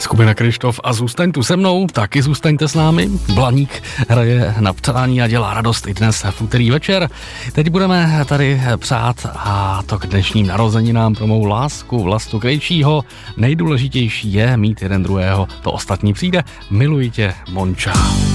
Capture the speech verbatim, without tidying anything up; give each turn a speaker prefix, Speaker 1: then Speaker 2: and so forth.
Speaker 1: Skupina Kryštof a zůstaň tu se mnou, taky zůstaňte s námi. Blaník hraje na přání a dělá radost i dnes v úterý večer. Teď budeme tady přát a to k dnešním narozeninám pro mou lásku Vlastu Krejčího. Nejdůležitější je mít jeden druhého, to ostatní přijde. Miluji tě, Monča.